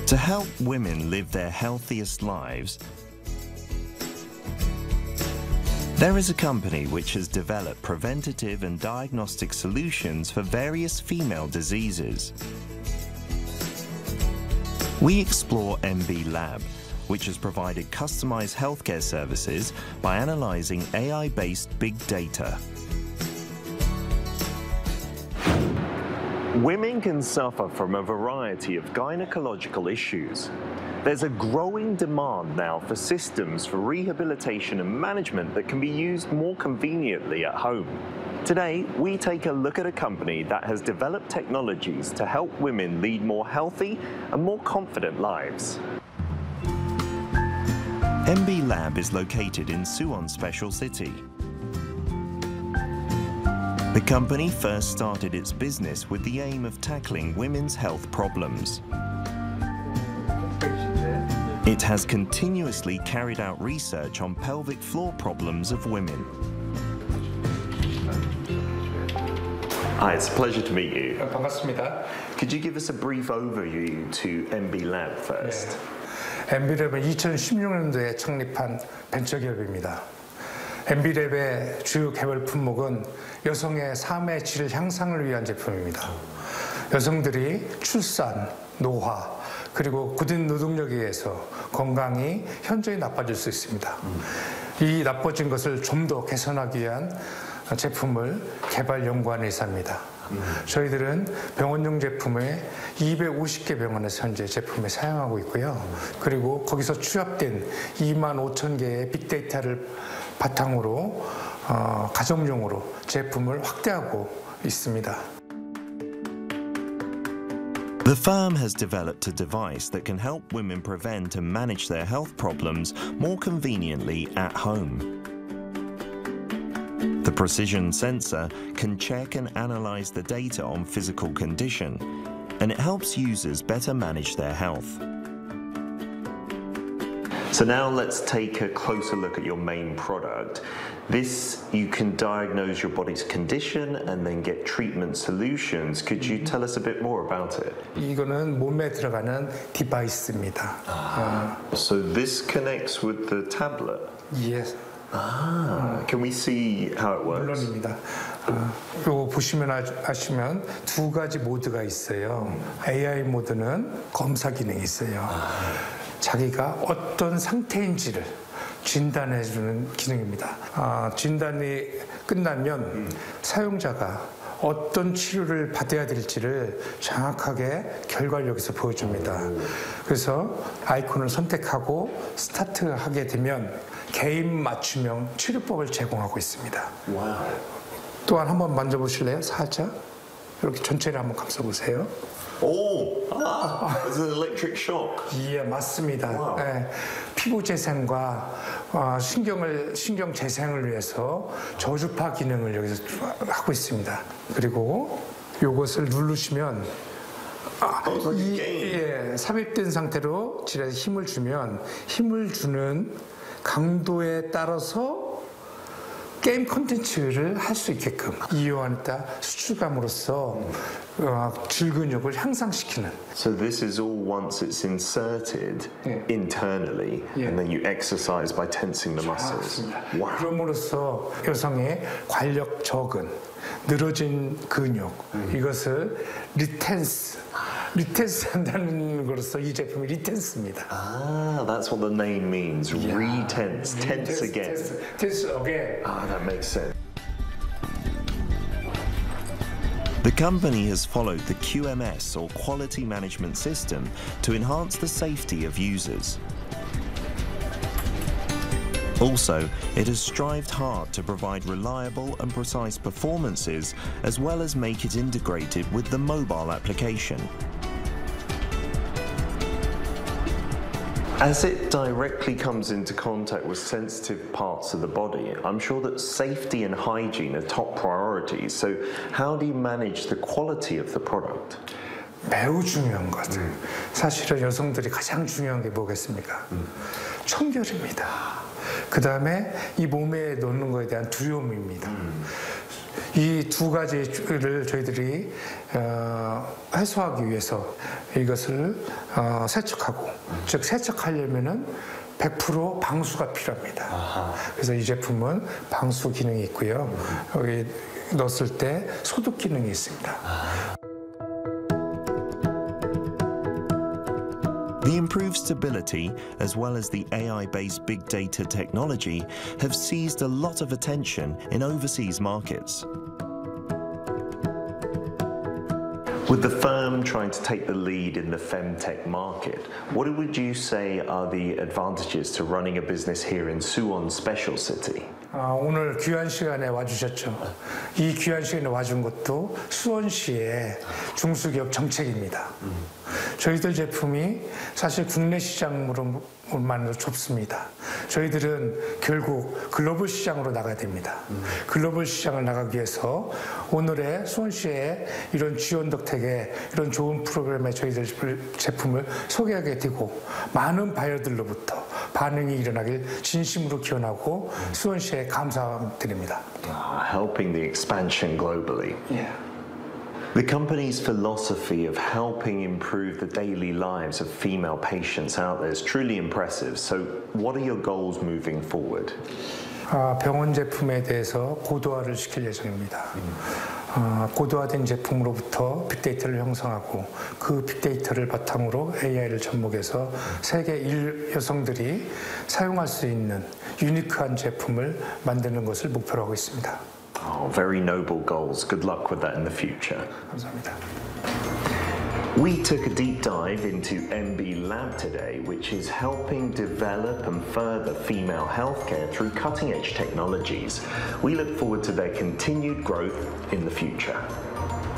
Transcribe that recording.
To help women live their healthiest lives, there is a company which has developed preventative and diagnostic solutions for various female diseases. We explore MB Lab, which has provided customized healthcare services by analyzing AI-based big data. Women can suffer from a variety of gynecological issues. There's a growing demand now for systems for rehabilitation and management that can be used more conveniently at home. Today, we take a look at a company that has developed technologies to help women lead more healthy and more confident lives. MB Lab is located in Suwon Special City. The company first started its business with the aim of tackling women's health problems. It has continuously carried out research on pelvic floor problems of women. Hi, it's a pleasure to meet you. 반갑습니다. Could you give us a brief overview to MB Lab first? MB랩은 2016년도에 창립한 벤처기업입니다. MB랩의 주요 개발 품목은 여성의 삶의 질 향상을 위한 제품입니다. 여성들이 출산, 노화, 그리고 고된 노동력에 의해서 건강이 현저히 나빠질 수 있습니다. 이 나빠진 것을 좀 더 개선하기 위한 제품을 개발 연구한 회사입니다. 저희들은 병원용 제품을 250개 병원에서 현재 제품을 사용하고 있고요. 그리고 거기서 취합된 25,000개의 빅데이터를 바탕으로 가정용으로 제품을 확대하고 있습니다. The firm has developed a device that can help women prevent and manage their health problems more conveniently at home. The precision sensor can check and analyze the data on physical condition, and it helps users better manage their health. So now let's take a closer look at your main product. This, you can diagnose your body's condition and then get treatment solutions. Could you tell us a bit more about it? 이거는 몸에 들어가는 디바이스입니다. So this connects with the tablet? Yes. Can we see how it works? 물론입니다. 이거 보시면 아시면 두 가지 모드가 있어요. AI 모드는 검사 기능이 있어요. 자기가 어떤 상태인지를 진단해주는 기능입니다. 진단이 끝나면 사용자가 어떤 치료를 받아야 될지를 정확하게 결과를 여기서 보여줍니다. 그래서 아이콘을 선택하고 스타트하게 되면 개인 맞춤형 치료법을 제공하고 있습니다. 와우. 또한 한번 만져보실래요? 살짝 이렇게 전체를 한번 감싸보세요. 오, it's an electric shock. 예, 맞습니다. 네, 피부 재생과 신경 재생을 위해서 저주파 기능을 여기서 하고 있습니다. 그리고 이것을 누르시면 삽입된 상태로 질에 힘을 주면 힘을 주는 강도에 따라서 게임 콘텐츠를 할 수 있게끔 이용하다 수축감으로써 질근육을 향상시키는. So this is all once it's inserted internally, and then you exercise by tensing the muscles. Wow. 그럼으로써 여성의 관력 저근, 늘어진 근육 이것을 리텐스 한다는 것으로서 이 제품이 리텐스입니다. That's what the name means. Retense, tense again. Tense again. That makes sense. The company has followed the QMS or Quality Management System to enhance the safety of users. Also, it has strived hard to provide reliable and precise performances as well as make it integrated with the mobile application. As it directly comes into contact with sensitive parts of the body, I'm sure that safety and hygiene are top priorities. So how do you manage the quality of the product? 매우 중요한 것. 사실은 여성들이 가장 중요한 게 뭐겠습니까? 청결입니다. 그 다음에 이 몸에 넣는 거에 대한 두려움입니다. 이 두 가지를 저희들이 해소하기 위해서 이것을 세척하고, 즉 세척하려면은 100% 방수가 필요합니다. 그래서 이 제품은 방수 기능이 있고요. 여기 넣었을 때 소독 기능이 있습니다. The improved stability, as well as the AI-based big data technology, have seized a lot of attention in overseas markets. With the firm trying to take the lead in the femtech market, what would you say are the advantages to running a business here in Suwon Special City? 오늘 귀한 시간에 와주셨죠. 이 귀한 시간에 와준 것도 수원시의 중소기업 정책입니다. 저희들 제품이 사실 국내 시장으로만으로 좁습니다. 저희들은 결국 글로벌 시장으로 나가야 됩니다. 글로벌 시장을 나가기 위해서 오늘의 수원시의 이런 지원 덕택에 이런 좋은 프로그램에 저희들 제품을 소개하게 되고 많은 바이어들로부터 반응이 일어나길 진심으로 기원하고 수원시에 감사드립니다. Helping the expansion globally. Yeah. The company's philosophy of helping improve the daily lives of female patients out there is truly impressive. So what are your goals moving forward? 병원 제품에 대해서 고도화를 시킬 예정입니다. 고도화된 제품으로부터 빅데이터를 형성하고 그 빅데이터를 바탕으로 AI를 접목해서 세계 1 여성들이 사용할 수 있는 유니크한 제품을 만드는 것을 목표로 하고 있습니다. Oh, very noble goals. Good luck with that in the future. 감사합니다. We took a deep dive into MB Lab today, which is helping develop and further female healthcare through cutting-edge technologies. We look forward to their continued growth in the future.